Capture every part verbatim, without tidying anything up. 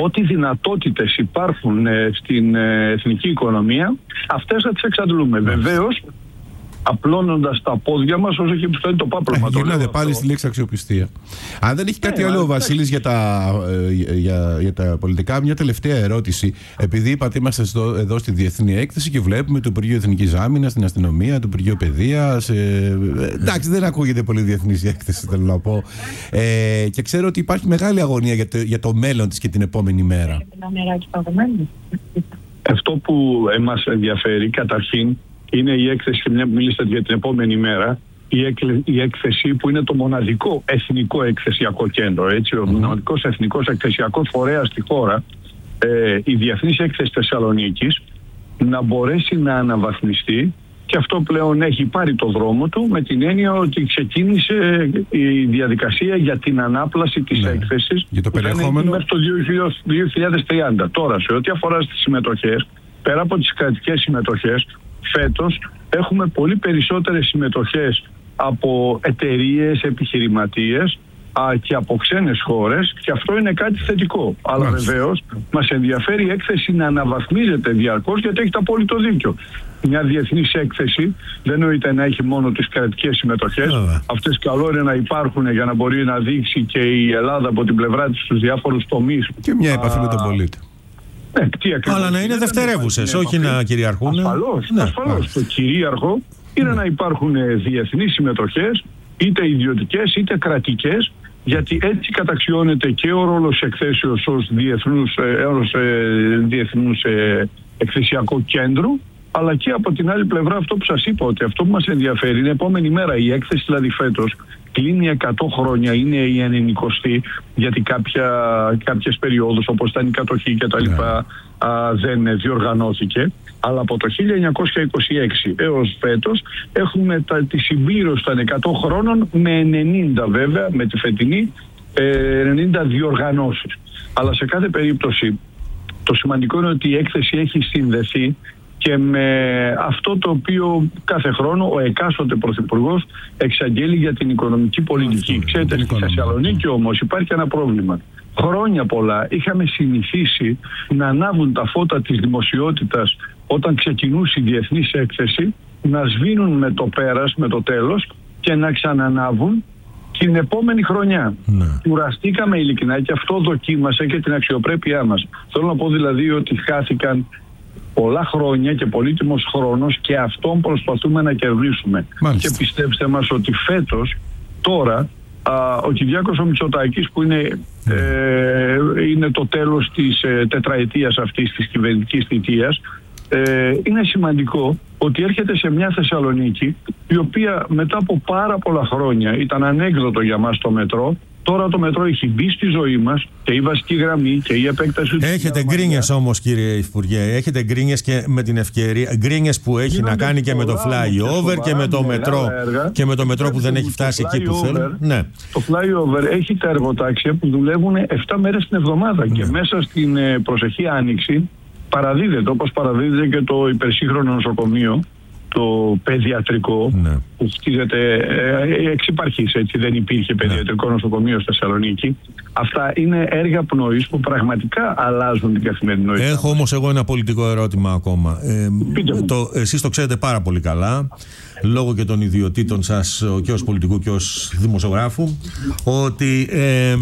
ό,τι δυνατότητες υπάρχουν ε, στην ε, εθνική οικονομία, αυτές θα τις εξαντλούμε. Βεβαίως, απλώνοντας τα πόδια μας όσο έχει πιστώσει το πάπλωμα. Ε, γυρνάτε πάλι στη λέξη αξιοπιστία. Αν δεν έχει κάτι ε, άλλο ο Βασίλης για τα, ε, για, για τα πολιτικά, μια τελευταία ερώτηση. Επειδή είπατε είμαστε εδώ, εδώ στη Διεθνή Έκθεση και βλέπουμε το Υπουργείο Εθνικής Άμυνας, την αστυνομία, το Υπουργείο Παιδείας. Ε, εντάξει, δεν ακούγεται πολύ διεθνής η έκθεση, θέλω να πω. Ε, και ξέρω ότι υπάρχει μεγάλη αγωνία για το, για το μέλλον της και την επόμενη μέρα. Αυτό που εμάς ενδιαφέρει καταρχήν είναι η έκθεση, και μια που μιλήσατε για την επόμενη μέρα, η, έκλε, η έκθεση που είναι το μοναδικό εθνικό εκθεσιακό κέντρο, έτσι, ο mm. μοναδικός εθνικός εκθεσιακός φορέας στη χώρα, ε, η Διεθνής Έκθεση Θεσσαλονίκης, να μπορέσει να αναβαθμιστεί, και αυτό πλέον έχει πάρει το δρόμο του, με την έννοια ότι ξεκίνησε η διαδικασία για την ανάπλαση της ναι. έκθεσης για το περιεχόμενο μέχρι το δύο χιλιάδες τριάντα. Τώρα, σε ό,τι αφορά στις συμμετοχές, πέρα από τις κρατικές συμμετοχές, φέτος έχουμε πολύ περισσότερες συμμετοχές από εταιρείες, επιχειρηματίες α, και από ξένες χώρες, και αυτό είναι κάτι θετικό. Αλλά βεβαίως μας ενδιαφέρει η έκθεση να αναβαθμίζεται διαρκώς, γιατί έχετε απόλυτο δίκιο. Μια διεθνής έκθεση δεν νοείται να έχει μόνο τις κρατικές συμμετοχές. Yeah. Αυτές καλό είναι να υπάρχουν για να μπορεί να δείξει και η Ελλάδα από την πλευρά της στους διάφορους τομείς. Και μια επαφή με τον πολίτη. Ναι, αλλά να είναι δευτερεύουσες, όχι να κυριαρχούν. Ασφαλώς, ναι. ασφαλώς. Το κυρίαρχο είναι ναι. να υπάρχουν διεθνείς συμμετοχές, είτε ιδιωτικές είτε κρατικές, γιατί έτσι καταξιώνεται και ο ρόλος εκθέσεως ως διεθνούς, ως, ε, διεθνούς ε, εκθεσιακό κέντρου, αλλά και από την άλλη πλευρά αυτό που σας είπα, ότι αυτό που μας ενδιαφέρει είναι επόμενη μέρα. Η έκθεση δηλαδή φέτος κλείνει εκατό χρόνια, είναι η ενενηκοστή, γιατί κάποια, κάποιες περιόδους όπως ήταν η κατοχή και τα λοιπά α, δεν διοργανώθηκε. Αλλά από το χίλια εννιακόσια είκοσι έξι έως φέτος έχουμε τα, τη συμπλήρωση των εκατό χρόνων με ενενήντα βέβαια, με τη φετινή, ε, ενενήντα διοργανώσεις. Αλλά σε κάθε περίπτωση το σημαντικό είναι ότι η έκθεση έχει συνδεθεί και με αυτό το οποίο κάθε χρόνο ο εκάστοτε πρωθυπουργός εξαγγέλει για την οικονομική πολιτική. Αυτό, Ξέρετε, στη Θεσσαλονίκη όμως υπάρχει ένα πρόβλημα. Χρόνια πολλά είχαμε συνηθίσει να ανάβουν τα φώτα της δημοσιότητας όταν ξεκινούσε η διεθνής έκθεση, να σβήνουν με το πέρας, με το τέλος, και να ξανανάβουν την επόμενη χρονιά. Ναι. Κουραστήκαμε ειλικρινά και αυτό δοκίμασε και την αξιοπρέπειά μας. Θέλω να πω δηλαδή ότι χάθηκαν πολλά χρόνια και πολύτιμος χρόνος, και αυτόν προσπαθούμε να κερδίσουμε. Μάλιστα. Και πιστέψτε μας ότι φέτος, τώρα, α, ο Κυριάκος ο Μητσοτάκης, που είναι, ε, είναι το τέλος της ε, τετραετίας αυτής της κυβερνητικής θητείας, ε, είναι σημαντικό ότι έρχεται σε μια Θεσσαλονίκη η οποία μετά από πάρα πολλά χρόνια ήταν ανέκδοτο για μας το μετρό. Τώρα το μετρό έχει μπει στη ζωή μας, και η βασική γραμμή και η επέκταση του. Έχετε γκρίνιες όμως, κύριε Υπουργέ, έχετε γκρίνιες και με την ευκαιρία, γκρίνιες που έχει Γίνονται να κάνει και με το flyover και με το μετρό και με το μετρό που δεν έχει φτάσει εκεί που θέλει. Ναι. Το flyover έχει τα εργοτάξια που δουλεύουν επτά μέρες την εβδομάδα, ναι. και μέσα στην προσεχή άνοιξη παραδίδεται, όπως παραδίδεται και το υπερσύγχρονο νοσοκομείο, το παιδιατρικό, ναι. που χτίζεται ε, εξ υπαρχής, έτσι, δεν υπήρχε παιδιατρικό ναι. νοσοκομείο στη Θεσσαλονίκη. Αυτά είναι έργα πνοής που πραγματικά αλλάζουν την καθημερινότητα. Έχω όμως εγώ ένα πολιτικό ερώτημα ακόμα. Ε, το, εσείς το ξέρετε πάρα πολύ καλά, λόγω και των ιδιωτήτων σας και ως πολιτικού και ως δημοσιογράφου, ότι ε,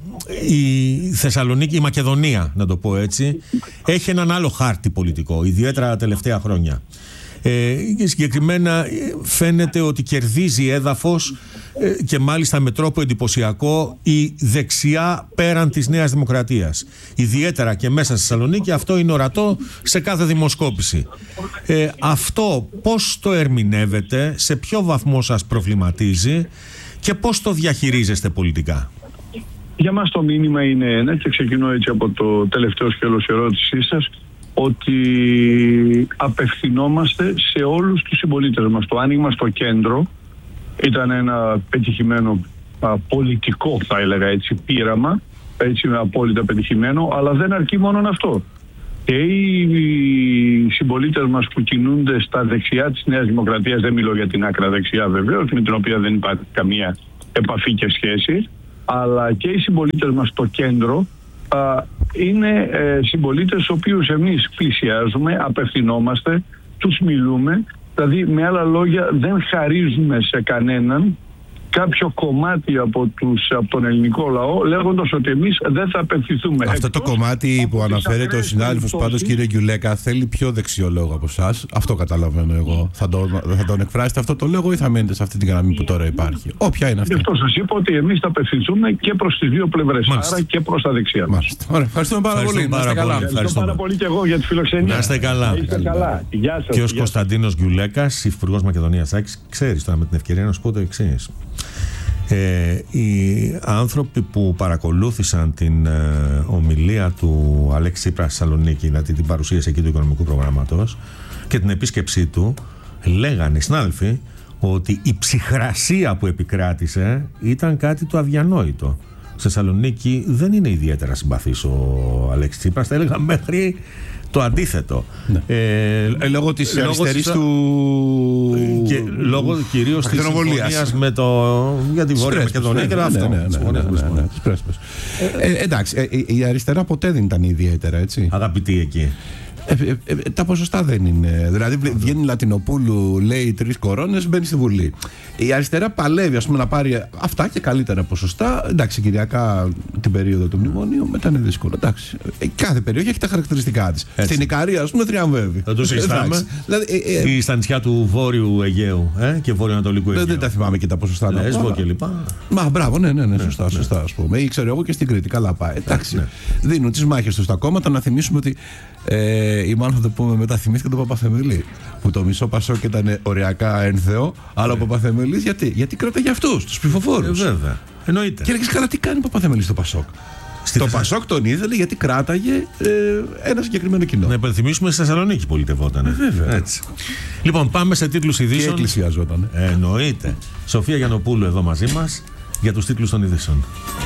η Θεσσαλονίκη, η Μακεδονία, να το πω έτσι, έχει έναν άλλο χάρτη πολιτικό, ιδιαίτερα τα τελευταία χρόνια. Ε, και συγκεκριμένα φαίνεται ότι κερδίζει έδαφος ε, και μάλιστα με τρόπο εντυπωσιακό η δεξιά πέραν της Νέας Δημοκρατίας. Ιδιαίτερα και μέσα στη Θεσσαλονίκη, αυτό είναι ορατό σε κάθε δημοσκόπηση. Ε, αυτό πώς το ερμηνεύετε, σε ποιο βαθμό σας προβληματίζει και πώς το διαχειρίζεστε πολιτικά? Για μας το μήνυμα είναι ένα, και ξεκινώ έτσι από το τελευταίο σκέλος ερώτησής σας, ότι απευθυνόμαστε σε όλους τους συμπολίτες μας. Το άνοιγμα στο κέντρο ήταν ένα πετυχημένο α, πολιτικό, θα έλεγα έτσι, πείραμα, έτσι είναι απόλυτα πετυχημένο, αλλά δεν αρκεί μόνο αυτό. Και οι συμπολίτες μας που κινούνται στα δεξιά της Νέας Δημοκρατίας, δεν μιλώ για την άκρα δεξιά βεβαίως, με την οποία δεν υπάρχει καμία επαφή και σχέση, αλλά και οι συμπολίτες μας στο κέντρο α, είναι ε, συμπολίτες στους οποίους εμείς πλησιάζουμε, απευθυνόμαστε, τους μιλούμε. Δηλαδή, με άλλα λόγια, δεν χαρίζουμε σε κανέναν κάποιο κομμάτι από, τους, από τον ελληνικό λαό, λέγοντας ότι εμείς δεν θα απευθυνθούμε. Αυτό το κομμάτι που αναφέρεται ο συνάδελφος πάντως, κύριε Γκιουλέκα, θέλει πιο δεξιό λόγο από εσάς. Αυτό καταλαβαίνω εγώ. Θα, το, θα τον εκφράσετε αυτό το λόγο ή θα μείνετε σε αυτή την γραμμή που τώρα υπάρχει? Όποια είναι αυτή. Γι' αυτό σας είπα ότι εμείς θα απευθυνθούμε και προς τις δύο πλευρές. Άρα και προς τα δεξιά μας. Ωραία. Ευχαριστούμε πάρα πολύ. Να είστε καλά. Ευχαριστώ πάρα πολύ και εγώ για τη φιλοξενία. Να είστε καλά. Και ο Κωνσταντίνος Γκιουλέκας, υφυπουργός Μακεδονίας Άκης, ξέρεις τώρα με την ευκαιρία να σου πω το εξής. Ε, οι άνθρωποι που παρακολούθησαν την ε, ομιλία του Αλέξη Τσίπρα στη Θεσσαλονίκη, δηλαδή την παρουσίαση εκεί του οικονομικού προγράμματος και την επίσκεψή του, λέγανε οι συνάδελφοι ότι η ψυχρασία που επικράτησε ήταν κάτι το αδιανόητο. Στη Θεσσαλονίκη δεν είναι ιδιαίτερα συμπαθής ο Αλέξης Τσίπρας, θα έλεγα μέχρι το αντίθετο. Ναι. Ε, ε, λόγω της αριστερής του... Και λόγω κυρίως της συμφωνίας με το... για τη Βόρεια Μακεδονία και αυτό. Ναι, ναι, ναι. Εντάξει, η αριστερά ποτέ δεν ήταν ιδιαίτερα, έτσι. Αγαπητή εκεί. Ε, ε, ε, τα ποσοστά δεν είναι. Δηλαδή, βγαίνει Λατινοπούλου, λέει τρεις κορώνες, μπαίνει στη Βουλή. Η αριστερά παλεύει, ας πούμε, να πάρει αυτά και καλύτερα ποσοστά. Εντάξει, Κυριακά την περίοδο του μνημονίου, μετά είναι δύσκολο. Εντάξει, κάθε περιοχή έχει τα χαρακτηριστικά της. Στην Ικαρία, ας πούμε, τριαμβεύει. Δεν το συζητάμε. Δηλαδή, ε, ε, ή στα νησιά του Βόρειου Αιγαίου ε, και Βόρειο-Ανατολικού Αιγαίου. Δεν τα θυμάμαι και τα ποσοστά. Λέσβο και λοιπά. Μα μπράβο, ναι, ναι, ναι, σωστά, σωστά, ας πούμε. Ή ξέρω εγώ και στην Κρήτη. Καλά πάει. Εντάξει, δίνουν τις μάχες τους στα κόμματα. Να θυμίσουμε ότι. Ε, ή μάλλον θα το πούμε μετά, θυμήθηκα τον Παπαθεμελή. Που το μισό Πασόκ ήταν οριακά ένθεο, αλλά ο Παπαθεμελής γιατί, γιατί κράταγε αυτούς, τους ψηφοφόρους. Ε, βέβαια. Εννοείται. Και έλεγες καλά, τι κάνει ο Παπαθεμελής στο Πασόκ. Στη το Πασόκ Πασόκ τον ήθελε γιατί κράταγε ε, ένα συγκεκριμένο κοινό. Να υπενθυμίσουμε στη Θεσσαλονίκη πολιτευόταν. Ε, βέβαια. Έτσι. Λοιπόν, πάμε σε τίτλους ειδήσεων. Και εκκλησιαζόταν. Ε, εννοείται. Σοφία Γιαννοπούλου εδώ μαζί μας για τους τίτλους των ειδήσεων.